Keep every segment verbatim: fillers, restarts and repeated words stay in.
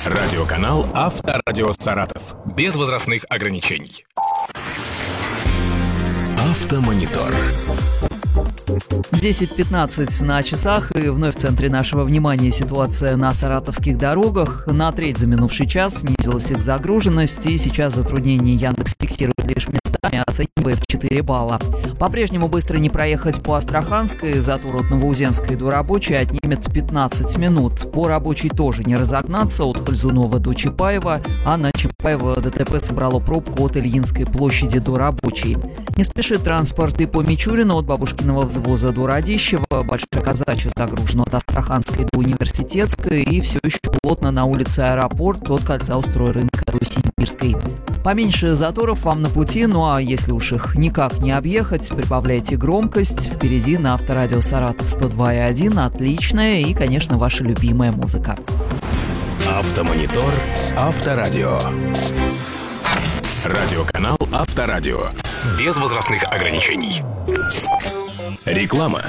Радиоканал Авторадио Саратов. Без возрастных ограничений. Автомонитор. десять пятнадцать на часах, и вновь в центре нашего внимания ситуация на саратовских дорогах. На треть за минувший час снизилась их загруженность, и сейчас затруднения Яндекс фиксирует лишь местами, оценивая в четыре балла. По-прежнему быстро не проехать по Астраханской, затор от Новоузенской до Рабочей отнимет пятнадцать минут. По Рабочей тоже не разогнаться от Хальзунова до Чапаева, а на Чапаева ДТП собрало пробку от Ильинской площади до Рабочей. Не спешит транспорт и по Мичурину от Бабушкиного взвоза до Радищева, Большая Казачья загружена от Астраханской до Университетской и все еще плотно на улице Аэропорт от кольца у стройрынка до Сибирской. Поменьше заторов вам на пути, ну а если уж их никак не объехать, прибавляйте громкость. Впереди на Авторадио Саратов сто два и один отличная и, конечно, ваша любимая музыка. Автомонитор Авторадио. Радиоканал Авторадио. Без возрастных ограничений. Реклама.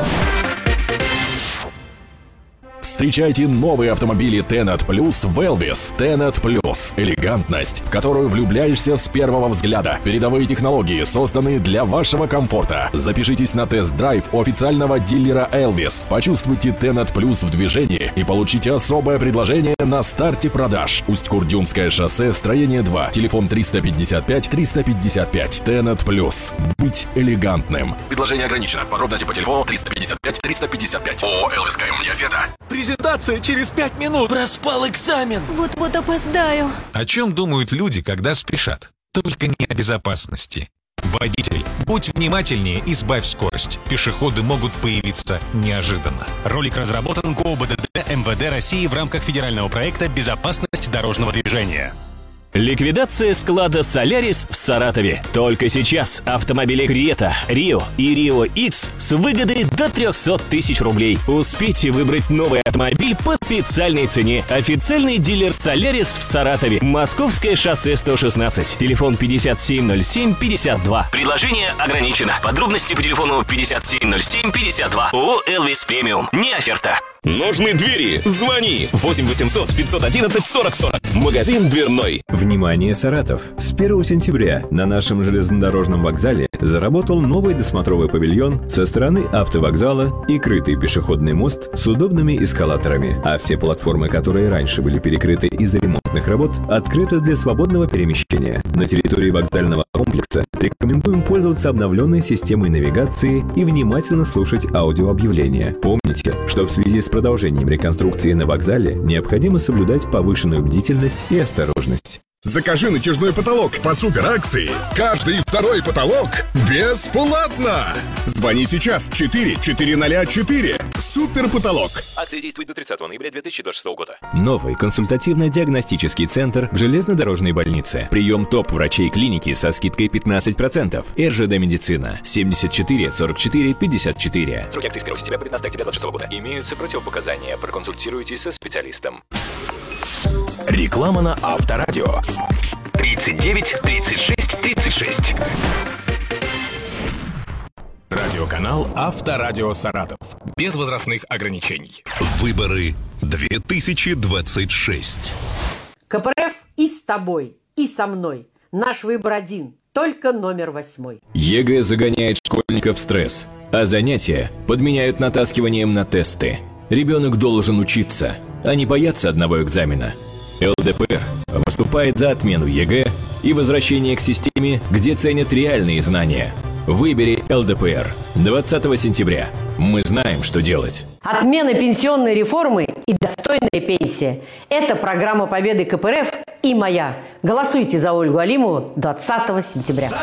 Встречайте новые автомобили Tenat Plus в Elvis. Tenat Plus. Элегантность, в которую влюбляешься с первого взгляда. Передовые технологии, созданные для вашего комфорта. Запишитесь на тест-драйв у официального дилера Elvis. Почувствуйте Tenat Plus в движении и получите особое предложение на старте продаж. Усть-Курдюмское шоссе, строение два. Телефон триста пятьдесят пять триста пятьдесят пять. Tenat Plus. Быть элегантным. Предложение ограничено. Подробности по телефону триста пятьдесят пять триста пятьдесят пять. ООО эл эс ка эм Неофета. Презентация через пять минут. Проспал экзамен. Вот-вот опоздаю. О чем думают люди, когда спешат? Только не о безопасности. Водитель, будь внимательнее и сбавь скорость. Пешеходы могут появиться неожиданно. Ролик разработан ГОБДД эм вэ дэ России в рамках федерального проекта «Безопасность дорожного движения». Ликвидация склада «Солярис» в Саратове. Только сейчас автомобили Крета, Рио и Рио Икс с выгодой до триста тысяч рублей. Успейте выбрать новый автомобиль по специальной цене. Официальный дилер «Солярис» в Саратове. Московское шоссе сто шестнадцать. Телефон пятьдесят семь ноль семь пятьдесят два. Предложение ограничено. Подробности по телефону пятьдесят семь ноль семь пятьдесят два. ООО «Элвис Премиум». Не оферта. Нужны двери? Звони! восемь восемьсот пятьсот одиннадцать сорок сорок. Магазин дверной. Внимание, Саратов! С первого сентября на нашем железнодорожном вокзале заработал новый досмотровый павильон со стороны автовокзала и крытый пешеходный мост с удобными эскалаторами. А все платформы, которые раньше были перекрыты из-за ремонтных работ, открыты для свободного перемещения. На территории вокзального комплекса рекомендуем пользоваться обновленной системой навигации и внимательно слушать аудиообъявления. Помните, что в связи с продолжением реконструкции на вокзале необходимо соблюдать повышенную бдительность и осторожность. Закажи натяжной потолок по суперакции. Каждый второй потолок бесплатно. Звони сейчас четыре четыре ноль четыре. Суперпотолок. Акция действует до тридцатого ноября две тысячи двадцать шестого года. Новый консультативно-диагностический центр в железнодорожной больнице. Прием топ-врачей клиники со скидкой пятнадцать процентов. эр жэ дэ Медицина. семьдесят четыре сорок четыре пятьдесят четыре. Сроки акции с первого сентября по пятнадцатого октября двадцать шестого года. Имеются противопоказания. Проконсультируйтесь со специалистом. Реклама на Авторадио. тридцать девять тридцать шесть тридцать шесть. Радиоканал Авторадио Саратов. Без возрастных ограничений. Выборы две тысячи двадцать шесть. ка пэ эр эф и с тобой, и со мной. Наш выбор один, только номер восьмой. ЕГЭ загоняет школьников в стресс, а занятия подменяют натаскиванием на тесты. Ребенок должен учиться, а не бояться одного экзамена. эл дэ пэ эр выступает за отмену ЕГЭ и возвращение к системе, где ценят реальные знания. Выбери эл дэ пэ эр. двадцатого сентября. Мы знаем, что делать. Отмена пенсионной реформы и достойная пенсия. Это программа победы ка пэ эр эф и моя. Голосуйте за Ольгу Алимову двадцатого сентября.